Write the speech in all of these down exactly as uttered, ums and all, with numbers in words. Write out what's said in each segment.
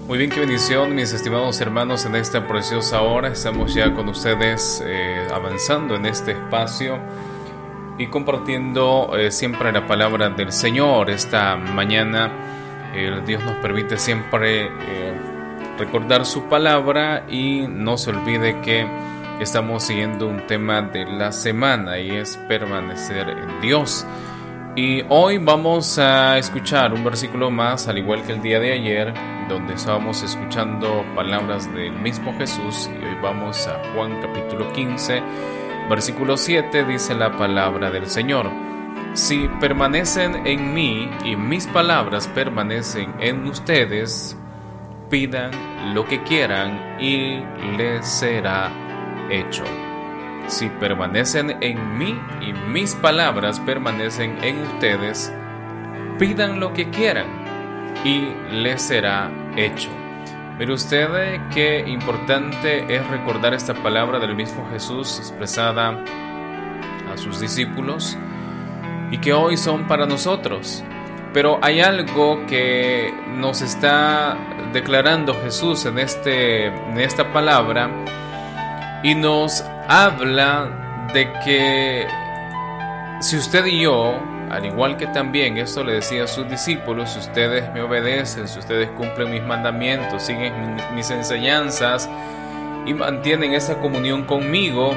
Muy bien, qué bendición, mis estimados hermanos, en esta preciosa hora. Estamos ya con ustedes eh, avanzando en este espacio y compartiendo eh, siempre la palabra del Señor. Esta mañana eh, Dios nos permite siempre eh, recordar su palabra y no se olvide que estamos siguiendo un tema de la semana y es permanecer en Dios. Y hoy vamos a escuchar un versículo más, al igual que el día de ayer, donde estábamos escuchando palabras del mismo Jesús, y hoy vamos a Juan capítulo quince, versículo siete, dice la palabra del Señor: si permanecen en mí y mis palabras permanecen en ustedes, pidan lo que quieran y les será hecho. Si permanecen en mí y mis palabras permanecen en ustedes, pidan lo que quieran y les será hecho. Mire usted qué importante es recordar esta palabra del mismo Jesús expresada a sus discípulos y que hoy son para nosotros. Pero hay algo que nos está declarando Jesús en, este, en esta palabra y nos habla de que si usted y yo, al igual que también esto le decía a sus discípulos, si ustedes me obedecen, si ustedes cumplen mis mandamientos, siguen mis enseñanzas y mantienen esa comunión conmigo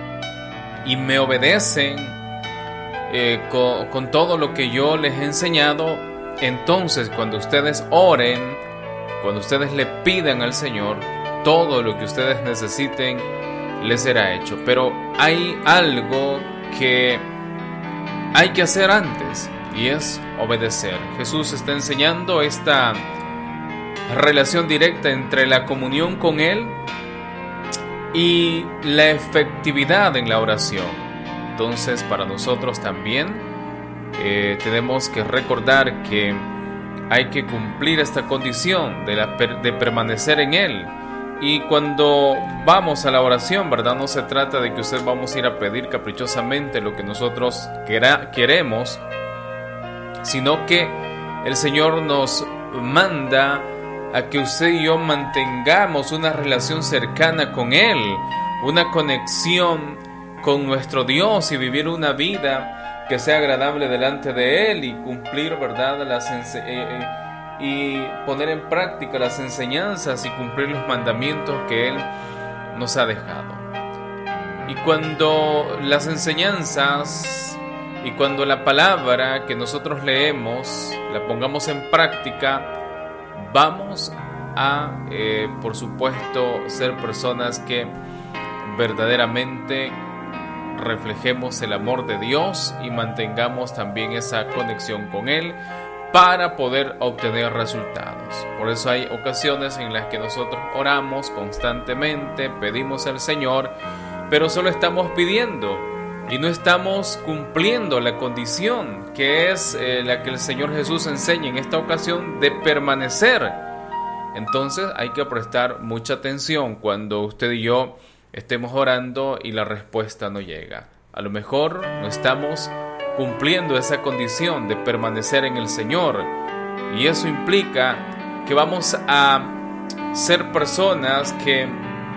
y me obedecen eh, con, con todo lo que yo les he enseñado, entonces cuando ustedes oren, cuando ustedes le pidan al Señor, todo lo que ustedes necesiten les será hecho. Pero hay algo que hay que hacer antes y es obedecer. Jesús está enseñando esta relación directa entre la comunión con Él y la efectividad en la oración. Entonces, para nosotros también eh, tenemos que recordar que hay que cumplir esta condición de, la, de permanecer en Él. Y cuando vamos a la oración, ¿verdad? No se trata de que usted vamos a ir a pedir caprichosamente lo que nosotros quera, queremos, sino que el Señor nos manda a que usted y yo mantengamos una relación cercana con Él, una conexión con nuestro Dios y vivir una vida que sea agradable delante de Él y cumplir, ¿verdad? Las ense- eh, eh, y poner en práctica las enseñanzas y cumplir los mandamientos que Él nos ha dejado. Y cuando las enseñanzas y cuando la palabra que nosotros leemos la pongamos en práctica, vamos a, eh, por supuesto, ser personas que verdaderamente reflejemos el amor de Dios y mantengamos también esa conexión con Él, para poder obtener resultados. Por eso hay ocasiones en las que nosotros oramos constantemente, pedimos al Señor, pero solo estamos pidiendo y no estamos cumpliendo la condición que es eh, la que el Señor Jesús enseña en esta ocasión de permanecer. Entonces hay que prestar mucha atención cuando usted y yo estemos orando y la respuesta no llega. A lo mejor no estamos cumpliendo esa condición de permanecer en el Señor, y eso implica que vamos a ser personas que,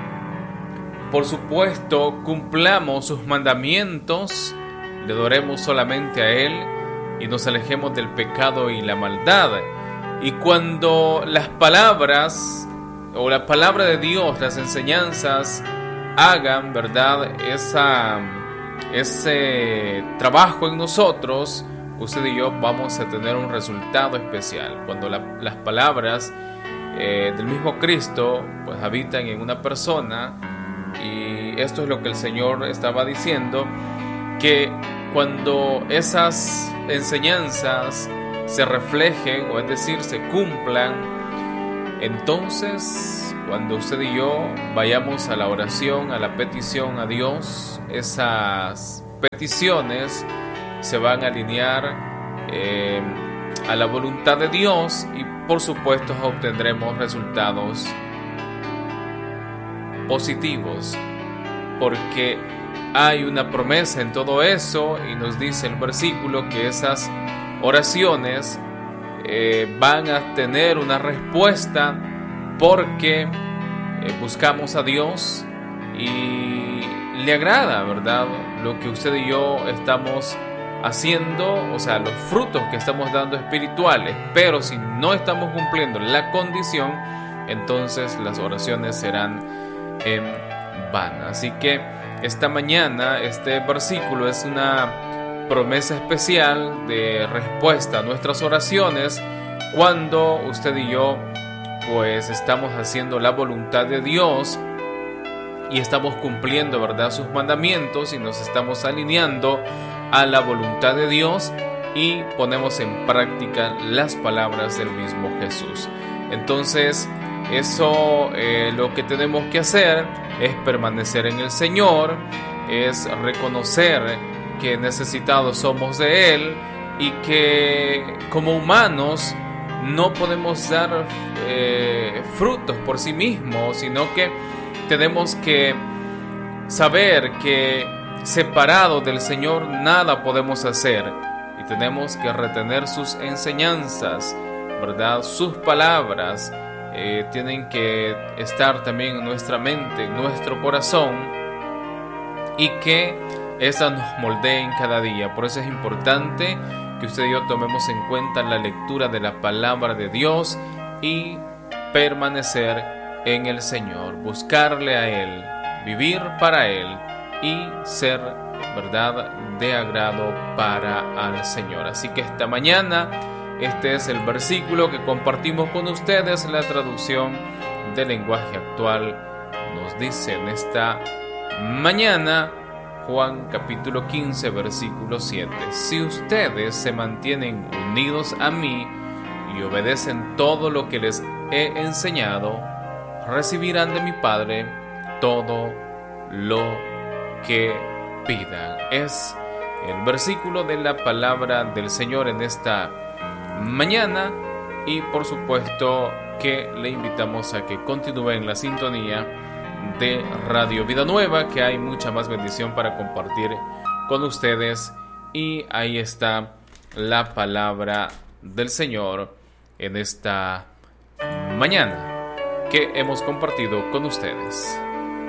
por supuesto, cumplamos sus mandamientos, le adoremos solamente a Él y nos alejemos del pecado y la maldad. Y cuando las palabras o la palabra de Dios, las enseñanzas hagan, ¿verdad?, esa ese trabajo en nosotros, usted y yo vamos a tener un resultado especial. Cuando la, las palabras eh, del mismo Cristo pues habitan en una persona, y esto es lo que el Señor estaba diciendo, que cuando esas enseñanzas se reflejen, o es decir, se cumplan, entonces cuando usted y yo vayamos a la oración, a la petición a Dios, esas peticiones se van a alinear eh, a la voluntad de Dios y por supuesto obtendremos resultados positivos, porque hay una promesa en todo eso, y nos dice el versículo que esas oraciones eh, van a tener una respuesta porque eh, buscamos a Dios y le agrada, ¿verdad?, lo que usted y yo estamos haciendo, o sea, los frutos que estamos dando espirituales. Pero si no estamos cumpliendo la condición, entonces las oraciones serán en vano. Así que esta mañana este versículo es una promesa especial de respuesta a nuestras oraciones cuando usted y yo pues estamos haciendo la voluntad de Dios y estamos cumpliendo, ¿verdad?, sus mandamientos, y nos estamos alineando a la voluntad de Dios y ponemos en práctica las palabras del mismo Jesús. Entonces, eso eh, lo que tenemos que hacer es permanecer en el Señor, es reconocer que necesitados somos de Él y que como humanos no podemos dar eh, frutos por sí mismos, sino que tenemos que saber que separado del Señor nada podemos hacer, y tenemos que retener sus enseñanzas, ¿verdad? Sus palabras eh, tienen que estar también en nuestra mente, en nuestro corazón, y que esas nos moldeen cada día. Por eso es importante que usted y yo tomemos en cuenta la lectura de la palabra de Dios y permanecer en el Señor, buscarle a Él, vivir para Él y ser, ¿verdad?, de agrado para al Señor. Así que esta mañana este es el versículo que compartimos con ustedes. La traducción del lenguaje actual nos dice en esta mañana, Juan capítulo quince, versículo siete: si ustedes se mantienen unidos a mí y obedecen todo lo que les he enseñado, recibirán de mi Padre todo lo que pidan. Es el versículo de la palabra del Señor en esta mañana, y por supuesto que le invitamos a que continúe en la sintonía de Radio Vida Nueva, que hay mucha más bendición para compartir con ustedes, y ahí está la palabra del Señor en esta mañana que hemos compartido con ustedes.